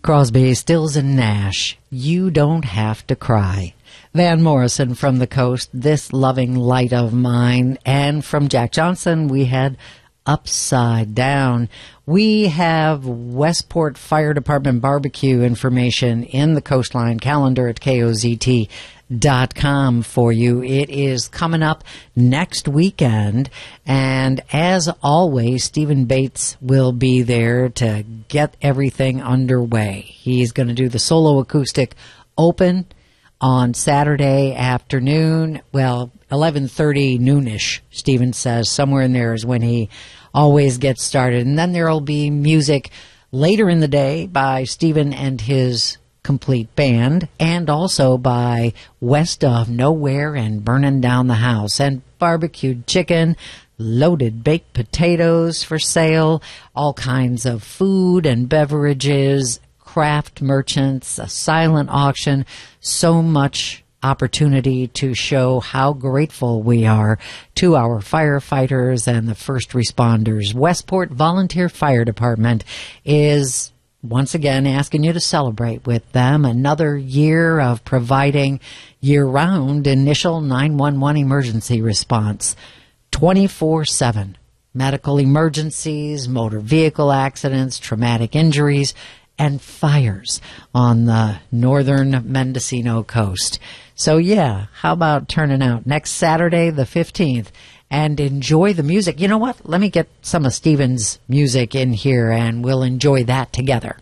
Crosby, Stills, and Nash, You Don't Have to Cry. Van Morrison from the Coast, This Loving Light of Mine. And from Jack Johnson, we had Upside Down. We have Westport Fire Department barbecue information in the Coastline calendar at KOZT.com for you. It is coming up next weekend, and as always, Stephen Bates will be there to get everything underway. He's going to do the solo acoustic open on Saturday afternoon, 11:30 noonish, Stephen says. Somewhere in there is when he always gets started. And then there will be music later in the day by Stephen and his complete band, and also by West of Nowhere and Burning Down the House, and barbecued chicken, loaded baked potatoes for sale, all kinds of food and beverages, craft merchants, a silent auction, so much opportunity to show how grateful we are to our firefighters and the first responders. Westport Volunteer Fire Department is once again asking you to celebrate with them another year of providing year-round initial 911 emergency response, 24/7. Medical emergencies, motor vehicle accidents, traumatic injuries, and fires on the northern Mendocino coast. So yeah, how about turning out next Saturday the 15th and enjoy the music? You know what? Let me get some of Stephen's music in here and we'll enjoy that together.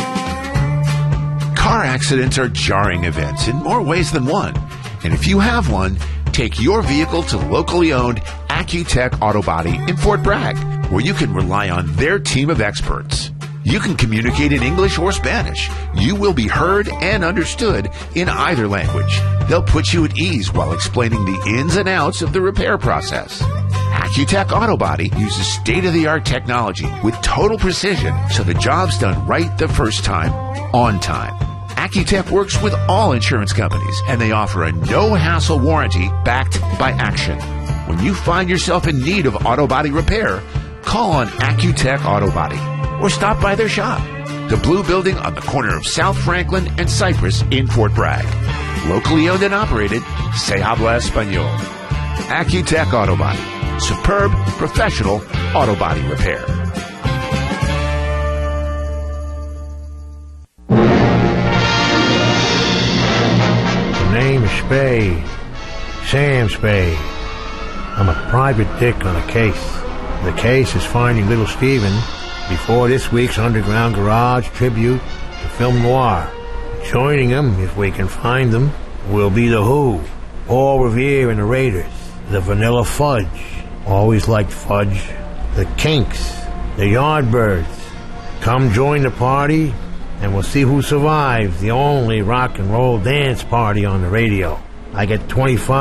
Car accidents are jarring events in more ways than one. And if you have one, take your vehicle to locally owned Accutech Auto Body in Fort Bragg, where you can rely on their team of experts. You can communicate in English or Spanish. You will be heard and understood in either language. They'll put you at ease while explaining the ins and outs of the repair process. Accutech Auto Body uses state-of-the-art technology with total precision, so the job's done right the first time, on time. Accutech works with all insurance companies, and they offer a no-hassle warranty backed by action. When you find yourself in need of auto body repair, call on Accutech Auto Body or stop by their shop, the blue building on the corner of South Franklin and Cypress in Fort Bragg. Locally owned and operated, se habla español. Accutech Auto Body. Superb, professional auto body repair. The name is Spade. Sam Spade. I'm a private dick on a case. The case is finding little Stephen before this week's Underground Garage tribute to film noir. Joining him, if we can find them, will be The Who, Paul Revere and the Raiders, the Vanilla Fudge, always liked fudge, the Kinks, the Yardbirds. Come join the party, and we'll see who survives the only rock and roll dance party on the radio. I get 25